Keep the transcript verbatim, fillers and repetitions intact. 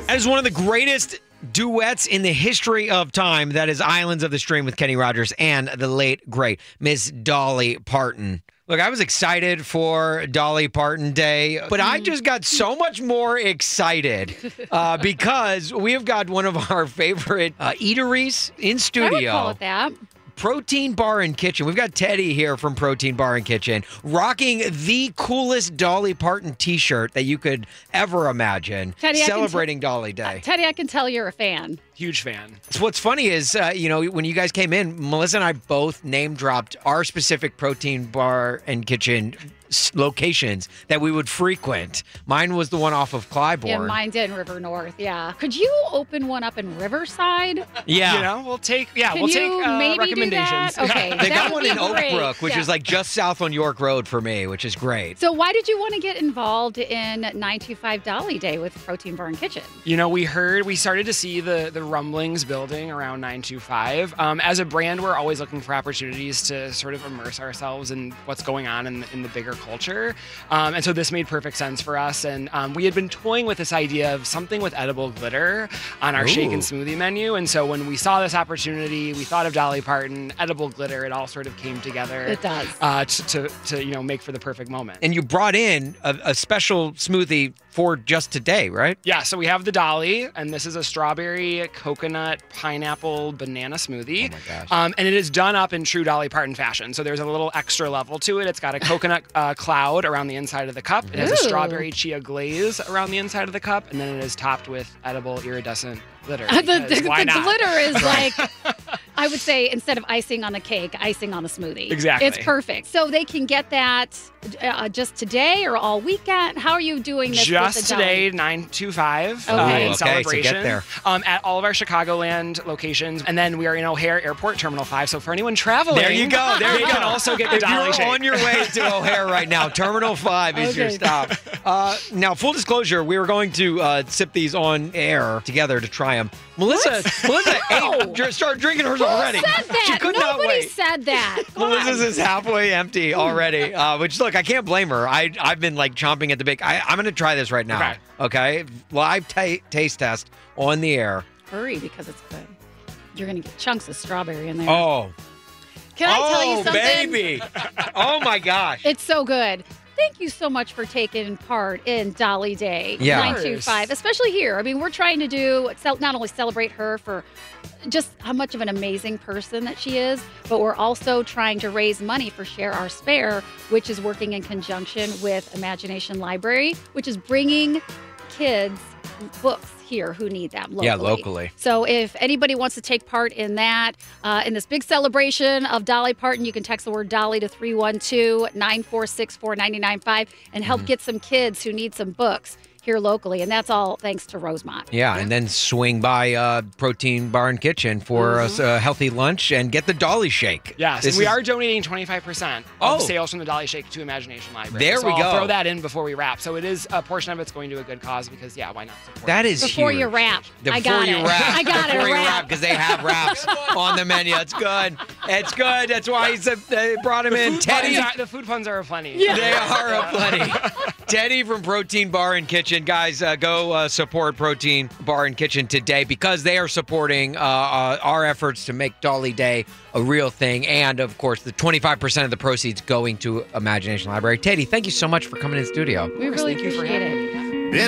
That is one of the greatest duets in the history of time. That is Islands of the Stream with Kenny Rogers and the late, great Miss Dolly Parton. Look, I was excited for Dolly Parton Day, but I just got so much more excited uh, because we have got one of our favorite uh, eateries in studio. I would call it that. Protein Bar and Kitchen. We've got Teddy here from Protein Bar and Kitchen rocking the coolest Dolly Parton t-shirt that you could ever imagine, Teddy, celebrating Dolly Day. Uh, Teddy, I can tell you're a fan. Huge fan. So what's funny is, uh, you know, when you guys came in, Melissa and I both name dropped our specific Protein Bar and Kitchen s- locations that we would frequent. Mine was the one off of Clybourne. Yeah, mine did in River North. Yeah. Could you open one up in Riverside? Yeah. You know, we'll take, yeah, Can we'll you take uh, maybe do recommendations. that? Okay. They that got would one in be great. Oakbrook, which Yeah. is like just south on York Road for me, which is great. So why did you want to get involved in nine two five Dolly Day with Protein Bar and Kitchen? You know, we heard, we started to see the the rumblings building around nine two five. Um, as a brand, we're always looking for opportunities to sort of immerse ourselves in what's going on in, in the bigger culture. Um, and so this made perfect sense for us. And um, we had been toying with this idea of something with edible glitter on our Ooh. shake and smoothie menu. And so when we saw this opportunity, we thought of Dolly Parton, edible glitter. It all sort of came together. It does. Uh, to, to, to, you know, make for the perfect moment. And you brought in a, a special smoothie for just today, right? Yeah, so we have the Dolly, and this is a strawberry, coconut, pineapple, banana smoothie. Oh my gosh. Um, and it is done up in true Dolly Parton fashion. So there's a little extra level to it. It's got a coconut uh, cloud around the inside of the cup. It has a Ooh. strawberry chia glaze around the inside of the cup, and then it is topped with edible iridescent glitter. the because the, why the not? glitter is like, I would say, instead of icing on the cake, icing on the smoothie. Exactly. It's perfect. So they can get that uh, just today or all weekend. How are you doing this? Just with the Dolly? today, nine two five uh, Okay. in Ooh, okay, so get celebration there. Um, at all of our Chicagoland locations. And then we are in O'Hare Airport Terminal five. So for anyone traveling, There you go. There they you go. can also get the If Dolly you're shake. on your way to O'Hare right now, Terminal five is your Okay. stop. Uh, now, full disclosure, we were going to uh, sip these on air together to try them. Melissa, Melissa No. ate, dr- started drinking hers Who already. said that? She could not Nobody wait. said that. Come on. Melissa's is halfway empty already, uh, which, look, I can't blame her. I, I've been, like, chomping at the bit. I, I'm going to try this right now. Okay. Okay? Live ta- taste test on the air. Hurry, because it's good. You're going to get chunks of strawberry in there. Oh. Can I oh, tell you something? baby. Oh, my gosh. It's so good. Thank you so much for taking part in Dolly Day Yeah. nine two five, especially here. I mean, we're trying to do cel- not only celebrate her for just how much of an amazing person that she is, but we're also trying to raise money for Share Our Spare, which is working in conjunction with Imagination Library, which is bringing kids books here who need them locally. Yeah, locally. So if anybody wants to take part in that, uh, in this big celebration of Dolly Parton, you can text the word Dolly to three one two, nine four six, four nine nine five and help Mm-hmm. get some kids who need some books here locally. And that's all thanks to Rosemont. Yeah, and then swing by uh, Protein Bar and Kitchen for Mm-hmm. a, a healthy lunch and get the Dolly Shake. Yes, This and we is- are donating twenty-five percent Oh. of sales from the Dolly Shake to Imagination Library. There so we I'll go. throw that in before we wrap. So it is a portion of it's going to a good cause because, yeah, why not support That it? is Before huge. you wrap. Before I got you it. wrap. I got it. Before you Wrap. wrap, because they have wraps on the menu. It's good. It's good. That's why he's, uh, they brought him in. Food Teddy. puns are- the food puns are plenty. They are aplenty. Teddy from Protein Bar and Kitchen. Guys, uh, go uh, support Protein Bar and Kitchen today because they are supporting uh, uh, our efforts to make Dolly Day a real thing. And, of course, the twenty-five percent of the proceeds going to Imagination Library. Teddy, thank you so much for coming in the studio. We really Thank you for appreciate having it. me.